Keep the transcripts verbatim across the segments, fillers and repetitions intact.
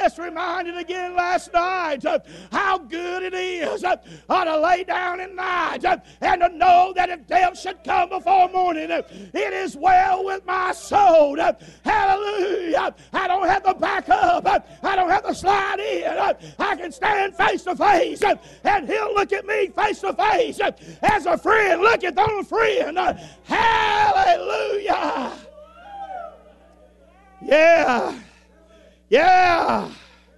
just reminded again last night uh, how good it is uh, uh, to lay down at night uh, and to know that if death should come before morning, uh, it is well with my soul. Uh, hallelujah. I don't have to back up. Uh, I don't have to slide in. Uh, I can stand face to face uh, and he'll look at me face to face uh, as a friend. Look at the friend. Uh, hallelujah. Yeah. Yeah.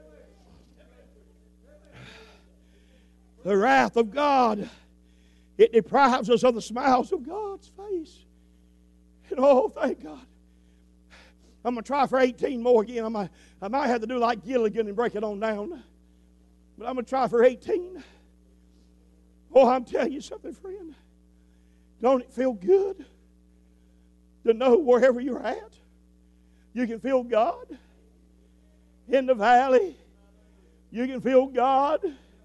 The wrath of God, it deprives us of the smiles of God's face. And oh, thank God. I'm going to try for eighteen more again. I might, I might have to do like Gilligan and break it on down. But I'm going to try for eighteen. Oh, I'm telling you something, friend. Don't it feel good to know wherever you're at, you can feel God? In the valley, you can feel God.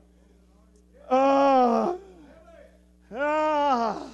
Ah. Ah.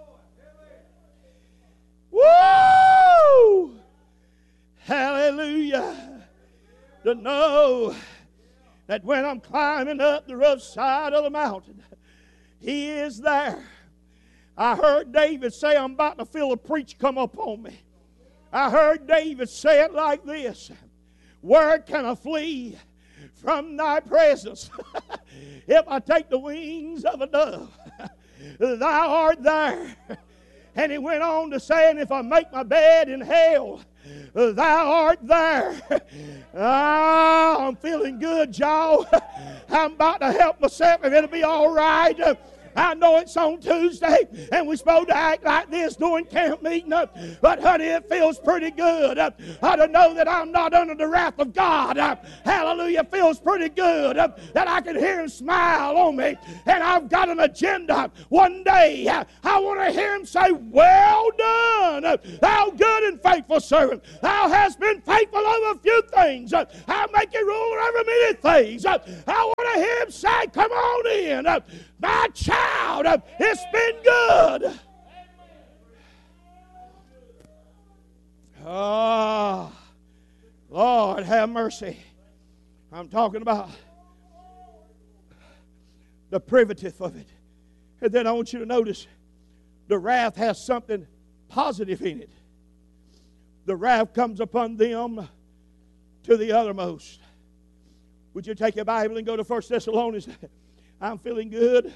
Woo! Hallelujah. To know that when I'm climbing up the rough side of the mountain, He is there. I heard David say, I'm about to feel a preach come up on me. I heard David say it like this. Where can I flee from thy presence? If I take the wings of a dove, thou art there. And he went on to say, and if I make my bed in hell, thou art there. Ah, I'm feeling good, y'all. I'm about to help myself if it'll be all right. I know it's on Tuesday, and we're supposed to act like this during camp meeting, but honey, it feels pretty good. I don't know that I'm not under the wrath of God. Hallelujah, it feels pretty good that I can hear Him smile on me, and I've got an agenda. One day, I want to hear Him say, well done, thou good and faithful servant. Thou hast been faithful over a few things. I'll make you ruler over many things. I want to hear Him say, come on in. My child, it's been good. Ah, oh, Lord, have mercy. I'm talking about the privative of it. And then I want you to notice the wrath has something positive in it. The wrath comes upon them to the uttermost. Would you take your Bible and go to First Thessalonians? I'm feeling good.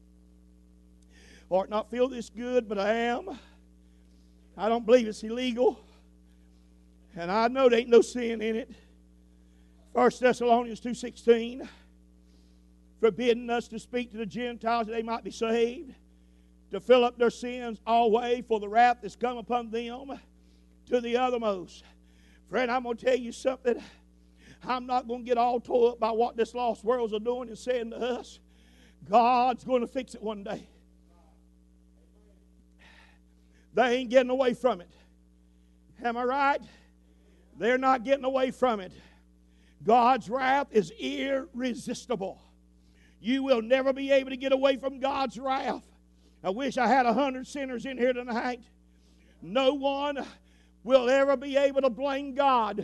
Or not feel this good, but I am. I don't believe it's illegal. And I know there ain't no sin in it. First Thessalonians two sixteen, forbidding us to speak to the Gentiles that they might be saved, to fill up their sins always, for the wrath that's come upon them to the uttermost. Friend, I'm going to tell you something. I'm not going to get all tore up by what this lost world's are doing and saying to us. God's going to fix it one day. They ain't getting away from it. Am I right? They're not getting away from it. God's wrath is irresistible. You will never be able to get away from God's wrath. I wish I had a hundred sinners in here tonight. No one will ever be able to blame God.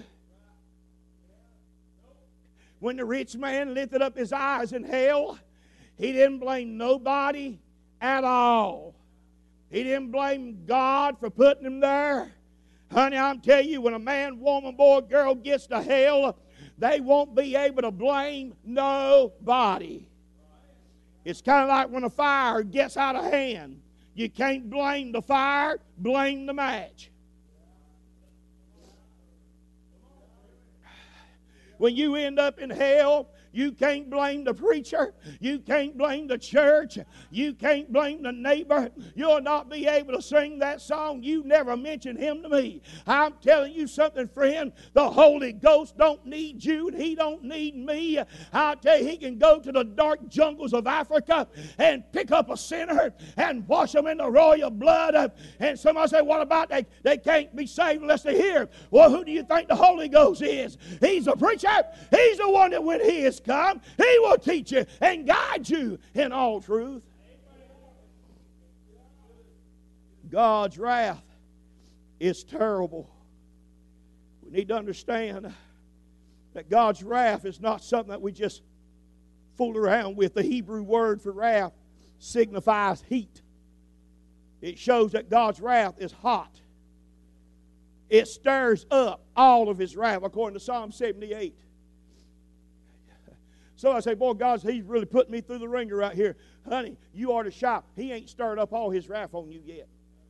When the rich man lifted up his eyes in hell, he didn't blame nobody at all. He didn't blame God for putting him there. Honey, I'm telling you, when a man, woman, boy, girl gets to hell, they won't be able to blame nobody. It's kind of like when a fire gets out of hand. You can't blame the fire, blame the match. When you end up in hell, you can't blame the preacher. You can't blame the church. You can't blame the neighbor. You'll not be able to sing that song. You never mentioned him to me. I'm telling you something, friend. The Holy Ghost don't need you, and He don't need me. I'll tell you, He can go to the dark jungles of Africa and pick up a sinner and wash them in the royal blood. And somebody say, what about they, they can't be saved unless they hear? Well, who do you think the Holy Ghost is? He's a preacher. He's the one that when He is come, He will teach you and guide you in all truth. God's wrath is terrible. We need to understand that God's wrath is not something that we just fool around with. The Hebrew word for wrath signifies heat. It shows that God's wrath is hot. It stirs up all of His wrath, according to Psalm seventy-eight. So I say, boy, God, He's really putting me through the ringer right here. Honey, you ought to shout. He ain't stirred up all His wrath on you yet.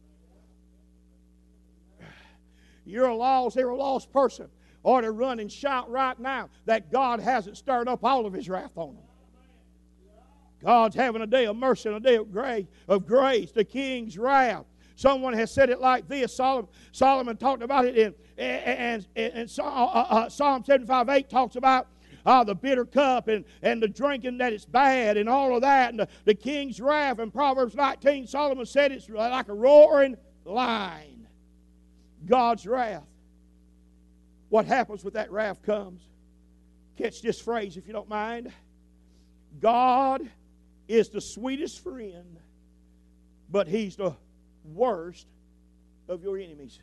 You're a lost, you're a lost person. Ought to run and shout right now that God hasn't stirred up all of His wrath on them. God's having a day of mercy and a day of grace, of grace, the King's wrath. Someone has said it like this. Solomon, Solomon talked about it in, and, and, and Psalm seventy-five eight talks about uh, the bitter cup and, and the drinking that it's bad and all of that, and the, the King's wrath. In Proverbs nineteen, Solomon said it's like a roaring lion. God's wrath. What happens with that wrath comes. Catch this phrase if you don't mind. God is the sweetest friend, but He's the worst of your enemies.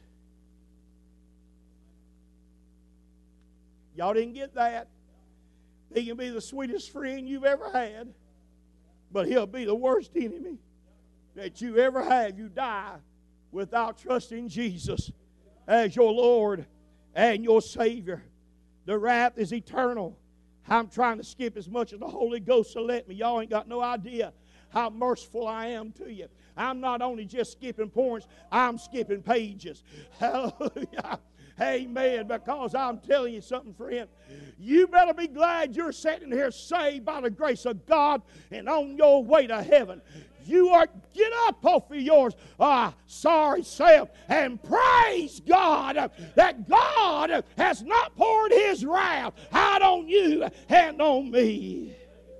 Y'all didn't get that? He can be the sweetest friend you've ever had, but He'll be the worst enemy that you ever had. You die without trusting Jesus as your Lord and your Savior. The wrath is eternal. I'm trying to skip as much as the Holy Ghost will let me. Y'all ain't got no idea how merciful I am to you. I'm not only just skipping points, I'm skipping pages. Hallelujah. Amen. Because I'm telling you something, friend. You better be glad you're sitting here saved by the grace of God and on your way to heaven. You are, get up off of yours, uh, sorry self, and praise God that God has not poured His wrath out on you and on me.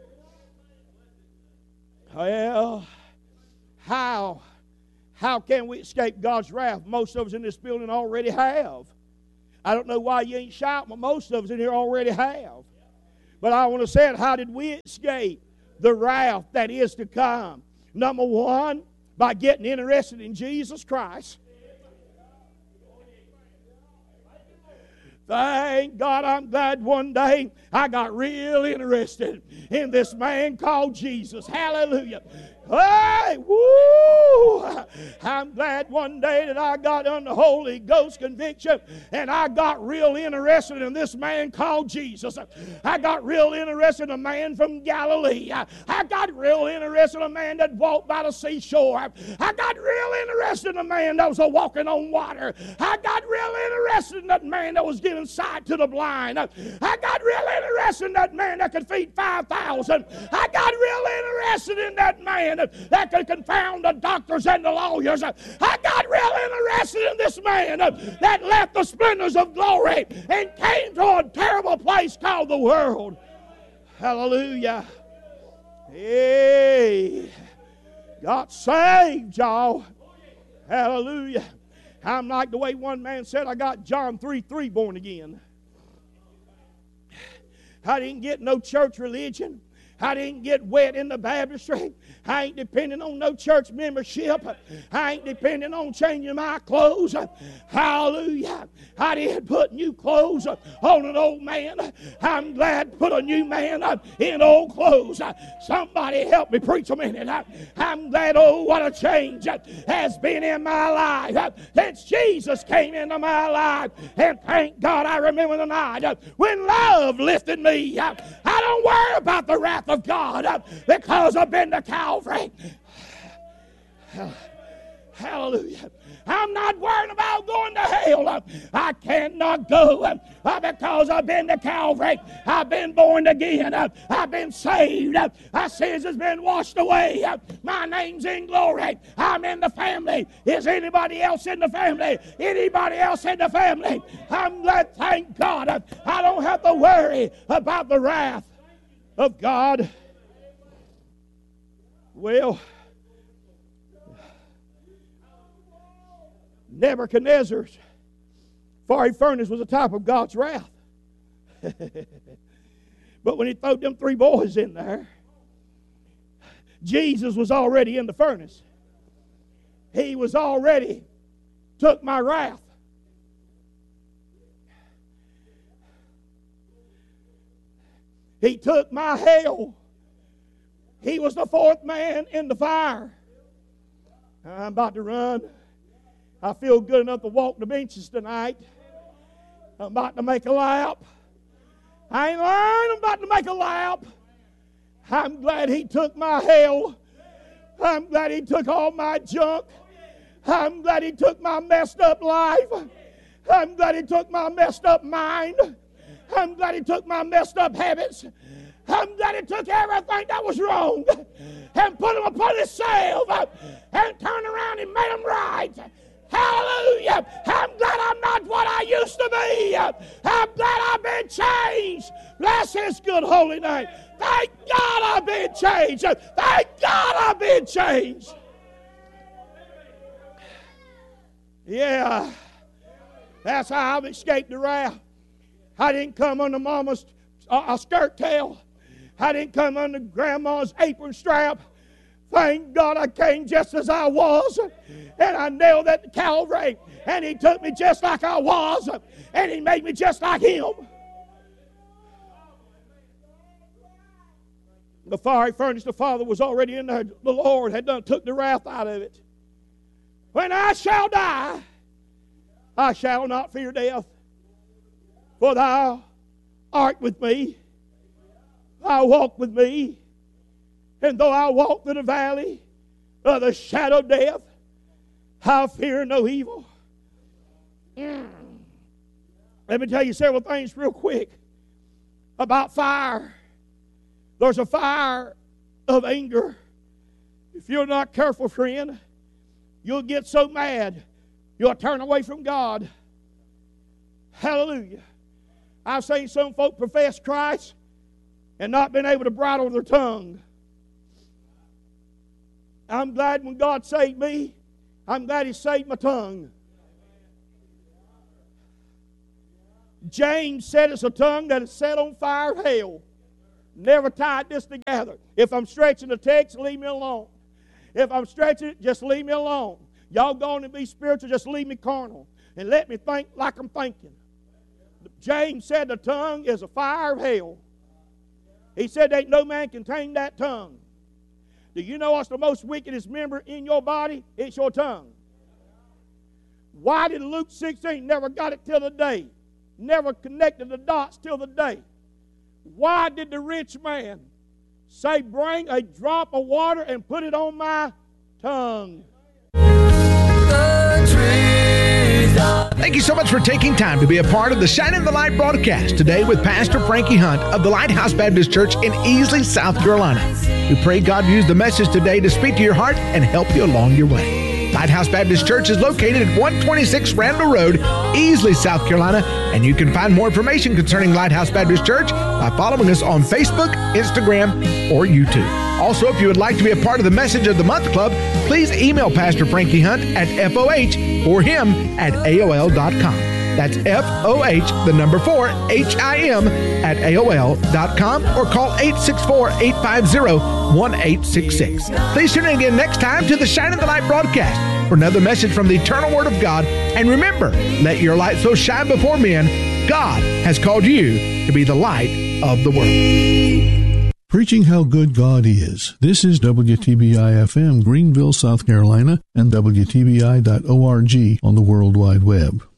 Well, how? How can we escape God's wrath? Most of us in this building already have. I don't know why you ain't shouting, but most of us in here already have. But I want to say it, how did we escape the wrath that is to come? Number one, by getting interested in Jesus Christ. Thank God, I'm glad one day I got real interested in this man called Jesus. Hallelujah. Hey, woo! I'm glad one day that I got under Holy Ghost conviction and I got real interested in this man called Jesus. I got real interested in a man from Galilee. I got real interested in a man that walked by the seashore. I got real interested in a man that was a walking on water. I got real interested in that man that was giving sight to the blind. I got real interested in that man that could feed five thousand. I got real interested in that man that could confound the doctors and the lawyers. I got real interested in this man that left the splendors of glory and came to a terrible place called the world. Hallelujah. Hey, got saved, y'all. Hallelujah. I'm like the way one man said, I got John three three born again. I didn't get no church religion. I didn't get wet in the baptistry. I ain't depending on no church membership. I ain't depending on changing my clothes. Hallelujah. I didn't put new clothes on an old man. I'm glad to put a new man in old clothes. Somebody help me preach a minute. I'm glad, oh, what a change has been in my life since Jesus came into my life. And thank God I remember the night when love lifted me. I don't worry about the wrath of God because I've been to Calvary. Hallelujah. I'm not worried about going to hell. I cannot go because I've been to Calvary. I've been born again. I've been saved. My sins has been washed away. My name's in glory. I'm in the family. Is anybody else in the family? Anybody else in the family? I'm glad, thank God, I don't have to worry about the wrath of God. Well, Nebuchadnezzar's fiery furnace was a type of God's wrath. But when he threw them three boys in there, Jesus was already in the furnace. He was already took my wrath. He took my hell. He was the fourth man in the fire. I'm about to run. I feel good enough to walk the benches tonight. I'm about to make a lap. I ain't lying, I'm about to make a lap. I'm glad he took my hell. I'm glad he took all my junk. I'm glad he took my messed up life. I'm glad he took my messed up mind. I'm glad he took my messed up habits. I'm glad he took everything that was wrong and put them upon himself and turned around and made them right. Hallelujah. I'm glad I'm not what I used to be. I'm glad I've been changed. Bless his good holy name. Thank God I've been changed. Thank God I've been changed. Yeah, that's how I've escaped the wrath. I didn't come under mama's uh, skirt tail. I didn't come under grandma's apron strap. Thank God I came just as I was. And I nailed at the Calvary. And he took me just like I was. And he made me just like him. The fiery furnace, the Father was already in there. The Lord had done took the wrath out of it. When I shall die, I shall not fear death. For thou art with me. Thou walk with me. And though I walk through the valley of the shadow of death, I fear no evil. Mm. Let me tell you several things real quick about fire. There's a fire of anger. If you're not careful, friend, you'll get so mad you'll turn away from God. Hallelujah. I've seen some folk profess Christ and not been able to bridle their tongue. I'm glad when God saved me, I'm glad he saved my tongue. James said it's a tongue that is set on fire of hell. Never tied this together. If I'm stretching the text, leave me alone. If I'm stretching it, just leave me alone. Y'all go on and be spiritual, just leave me carnal. And let me think like I'm thinking. James said the tongue is a fire of hell. He said ain't no man can tame that tongue. Do you know what's the most wickedest member in your body? It's your tongue. Why did Luke sixteen never got it till the day? Never connected the dots till the day. Why did the rich man say, bring a drop of water and put it on my tongue? Thank you so much for taking time to be a part of the Shine in the Light broadcast today with Pastor Frankie Hunt of the Lighthouse Baptist Church in Easley, South Carolina. We pray God used the message today to speak to your heart and help you along your way. Lighthouse Baptist Church is located at one twenty-six Randall Road, Easley, South Carolina, and you can find more information concerning Lighthouse Baptist Church by following us on Facebook, Instagram, or YouTube. Also, if you would like to be a part of the Message of the Month Club, please email Pastor Frankie Hunt at F O H or him at A O L dot com. That's F O H, the number four, H I M at A O L dot com, or call eight six four, eight five zero, one eight six six. Please tune in again next time to the Shine in the Light broadcast for another message from the eternal Word of God. And remember, let your light so shine before men, God has called you to be the light of the world. Preaching how good God is. This is W T B I F M, Greenville, South Carolina, and W T B I dot org on the World Wide Web.